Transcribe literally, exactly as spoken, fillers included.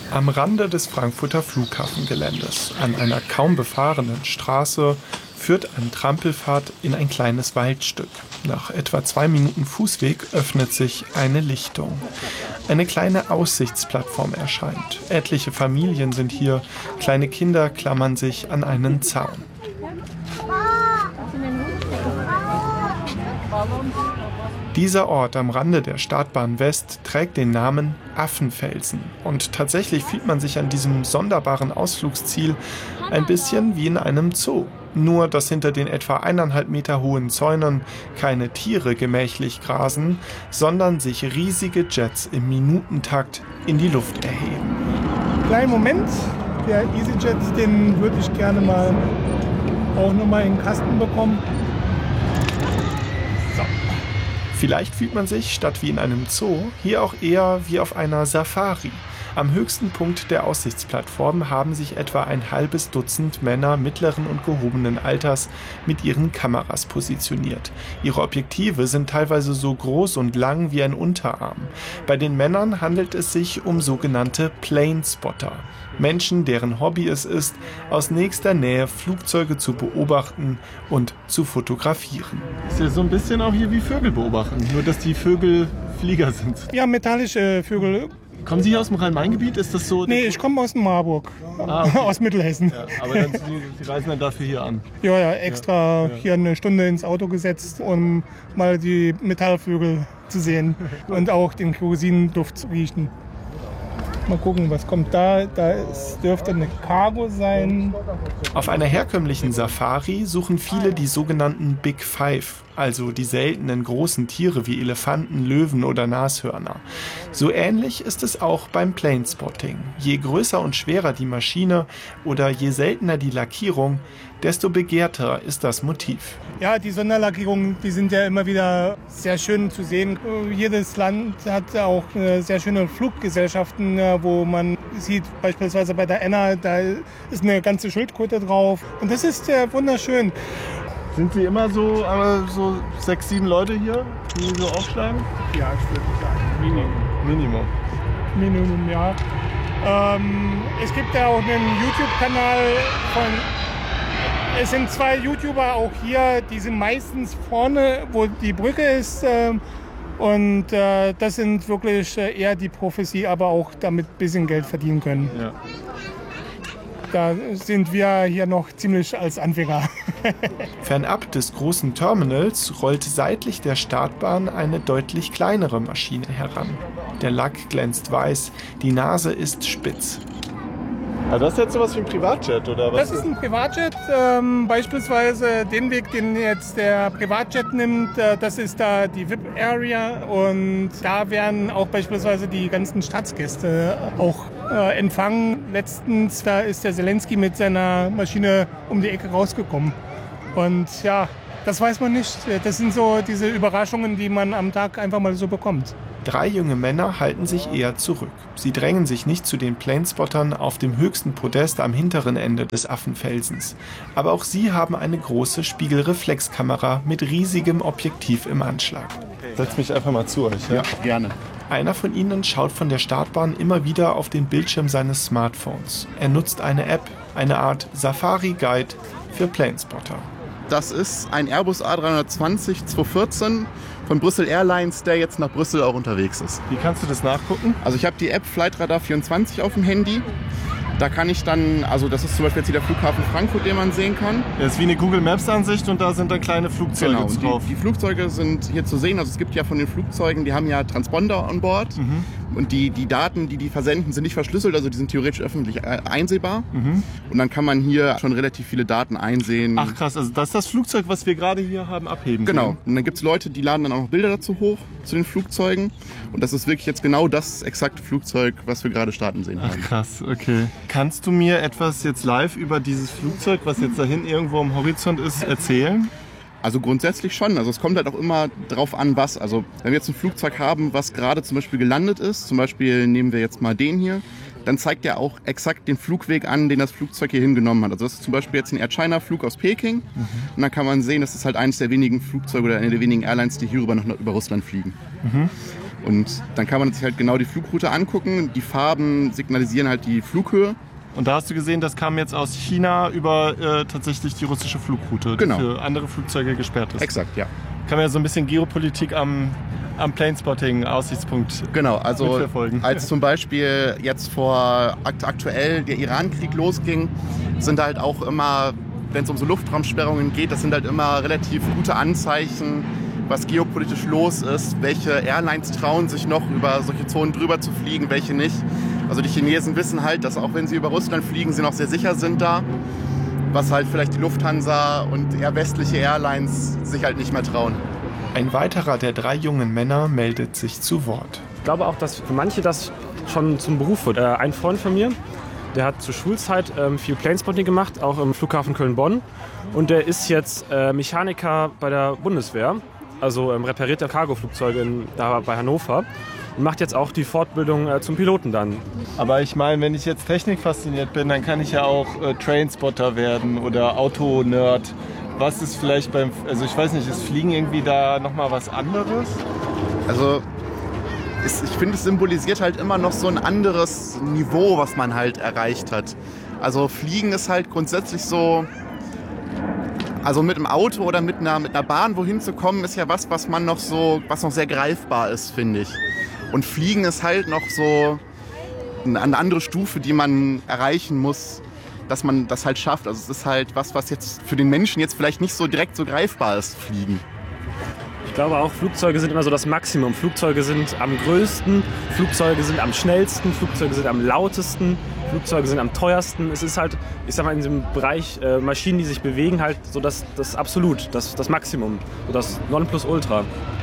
Am Rande des Frankfurter Flughafengeländes, an einer kaum befahrenen Straße, führt ein Trampelpfad in ein kleines Waldstück. Nach etwa zwei Minuten Fußweg öffnet sich eine Lichtung. Eine kleine Aussichtsplattform erscheint. Etliche Familien sind hier, kleine Kinder klammern sich an einen Zaun. Dieser Ort am Rande der Startbahn West trägt den Namen Affenfelsen. Und tatsächlich fühlt man sich an diesem sonderbaren Ausflugsziel ein bisschen wie in einem Zoo. Nur, dass hinter den etwa eineinhalb Meter hohen Zäunen keine Tiere gemächlich grasen, sondern sich riesige Jets im Minutentakt in die Luft erheben. Kleinen Moment, der EasyJet, den würde ich gerne mal auch nochmal in den Kasten bekommen. Vielleicht fühlt man sich, statt wie in einem Zoo, hier auch eher wie auf einer Safari. Am höchsten Punkt der Aussichtsplattform haben sich etwa ein halbes Dutzend Männer mittleren und gehobenen Alters mit ihren Kameras positioniert. Ihre Objektive sind teilweise so groß und lang wie ein Unterarm. Bei den Männern handelt es sich um sogenannte Planespotter. Menschen, deren Hobby es ist, aus nächster Nähe Flugzeuge zu beobachten und zu fotografieren. Ist ja so ein bisschen auch hier wie Vögel beobachten, nur dass die Vögel Flieger sind. Ja, metallische Vögel. Kommen Sie hier aus dem Rhein-Main-Gebiet? Ist das so? Nee, ich komme aus Marburg, ah, okay. aus Mittelhessen. Ja, aber dann, Sie, Sie reisen dann dafür hier an? Ja, ja, extra ja, ja. hier eine Stunde ins Auto gesetzt, um mal die Metallvögel zu sehen und auch den Kerosinduft zu riechen. Mal gucken, was kommt da. Da ist, dürfte eine Cargo sein. Auf einer herkömmlichen Safari suchen viele die sogenannten Big Five, also die seltenen großen Tiere wie Elefanten, Löwen oder Nashörner. So ähnlich ist es auch beim Planespotting. Je größer und schwerer die Maschine oder je seltener die Lackierung, desto begehrter ist das Motiv. Ja, die Sonderlackierungen, die sind ja immer wieder sehr schön zu sehen. Jedes Land hat auch sehr schöne Fluggesellschaften, wo man sieht, beispielsweise bei der Enna, da ist eine ganze Schildkröte drauf. Und das ist äh, wunderschön. Sind Sie immer so, aber so sechs, sieben Leute hier, die so aufschlagen? Ja, ich würde sagen, Minimum. Minimum. Minimum, ja. Ähm, es gibt ja auch einen YouTube-Kanal von... Es sind zwei YouTuber auch hier, die sind meistens vorne, wo die Brücke ist. Äh, und äh, das sind wirklich äh, eher die Profis, die aber auch damit ein bisschen Geld verdienen können. Ja. Da sind wir hier noch ziemlich als Anfänger. Fernab des großen Terminals rollt seitlich der Startbahn eine deutlich kleinere Maschine heran. Der Lack glänzt weiß, die Nase ist spitz. Also das ist jetzt sowas wie ein Privatjet, oder was? Das ist ein Privatjet. Ähm, beispielsweise den Weg, den jetzt der Privatjet nimmt, äh, das ist da die V I P-Area. Und da werden auch beispielsweise die ganzen Staatsgäste auch äh, empfangen. Letztens, da ist der Zelensky mit seiner Maschine um die Ecke rausgekommen. Und ja, das weiß man nicht. Das sind so diese Überraschungen, die man am Tag einfach mal so bekommt. Drei junge Männer halten sich eher zurück. Sie drängen sich nicht zu den Planespottern auf dem höchsten Podest am hinteren Ende des Affenfelsens. Aber auch sie haben eine große Spiegelreflexkamera mit riesigem Objektiv im Anschlag. Setz mich einfach mal zu euch. Ja, ja gerne. Einer von ihnen schaut von der Startbahn immer wieder auf den Bildschirm seines Smartphones. Er nutzt eine App, eine Art Safari-Guide für Planespotter. Das ist ein Airbus A drei zwanzig zweihundertvierzehn von Brüssel Airlines, der jetzt nach Brüssel auch unterwegs ist. Wie kannst du das nachgucken? Also ich habe die App Flightradar vierundzwanzig auf dem Handy. Da kann ich dann, also das ist zum Beispiel jetzt hier der Flughafen Frankfurt, den man sehen kann. Das ist wie eine Google Maps Ansicht und da sind dann kleine Flugzeuge genau, drauf. Die, die Flugzeuge sind hier zu sehen. Also es gibt ja von den Flugzeugen, die haben ja Transponder an Bord. Mhm. Und die, die Daten, die die versenden, sind nicht verschlüsselt, also die sind theoretisch öffentlich einsehbar. Mhm. Und dann kann man hier schon relativ viele Daten einsehen. Ach krass, also das ist das Flugzeug, was wir gerade hier haben abheben Genau. können. Und dann gibt es Leute, die laden dann auch noch Bilder dazu hoch, zu den Flugzeugen. Und das ist wirklich jetzt genau das exakte Flugzeug, was wir gerade starten sehen haben. Ach krass, okay. Kannst du mir etwas jetzt live über dieses Flugzeug, was jetzt da hinten irgendwo am Horizont ist, erzählen? Also grundsätzlich schon. Also es kommt halt auch immer drauf an, was. Also wenn wir jetzt ein Flugzeug haben, was gerade zum Beispiel gelandet ist, zum Beispiel nehmen wir jetzt mal den hier, dann zeigt er auch exakt den Flugweg an, den das Flugzeug hier hingenommen hat. Also das ist zum Beispiel jetzt ein Air China Flug aus Peking. Mhm. Und dann kann man sehen, das ist halt eines der wenigen Flugzeuge oder eine der wenigen Airlines, die hierüber noch über Russland fliegen. Mhm. Und dann kann man sich halt genau die Flugroute angucken. Die Farben signalisieren halt die Flughöhe. Und da hast du gesehen, das kam jetzt aus China über äh, tatsächlich die russische Flugroute, genau. die für andere Flugzeuge gesperrt ist. Exakt, ja. Kann man ja so ein bisschen Geopolitik am, am Planespotting-Aussichtspunkt Genau, also mitverfolgen. als zum Beispiel jetzt vor akt- aktuell der Iran-Krieg losging, sind halt auch immer, wenn es um so Luftraumsperrungen geht, das sind halt immer relativ gute Anzeichen, was geopolitisch los ist, welche Airlines trauen sich noch über solche Zonen drüber zu fliegen, welche nicht. Also die Chinesen wissen halt, dass auch wenn sie über Russland fliegen, sie noch sehr sicher sind da, was halt vielleicht die Lufthansa und eher westliche Airlines sich halt nicht mehr trauen. Ein weiterer der drei jungen Männer meldet sich zu Wort. Ich glaube auch, dass für manche das schon zum Beruf wird. Äh, ein Freund von mir, der hat zur Schulzeit ähm, viel Planespotting gemacht, auch im Flughafen Köln-Bonn. Und der ist jetzt äh, Mechaniker bei der Bundeswehr, also ähm, repariert der Cargoflugzeuge in, da bei Hannover. Und macht jetzt auch die Fortbildung äh, zum Piloten dann. Aber ich meine, wenn ich jetzt technikfasziniert bin, dann kann ich ja auch äh, Trainspotter werden oder Autonerd. Was ist vielleicht beim, also ich weiß nicht, ist Fliegen irgendwie da nochmal was anderes? Also es, ich finde, es symbolisiert halt immer noch so ein anderes Niveau, was man halt erreicht hat. Also Fliegen ist halt grundsätzlich so, also mit einem Auto oder mit einer, mit einer Bahn wohin zu kommen, ist ja was, was man noch so, was noch sehr greifbar ist, finde ich. Und Fliegen ist halt noch so eine andere Stufe, die man erreichen muss, dass man das halt schafft. Also es ist halt was, was jetzt für den Menschen jetzt vielleicht nicht so direkt so greifbar ist, Fliegen. Ich glaube auch, Flugzeuge sind immer so das Maximum. Flugzeuge sind am größten, Flugzeuge sind am schnellsten, Flugzeuge sind am lautesten, Flugzeuge sind am teuersten. Es ist halt, ich sag mal, in diesem Bereich äh, Maschinen, die sich bewegen, halt so das, das Absolut, das, das Maximum, so das Nonplusultra.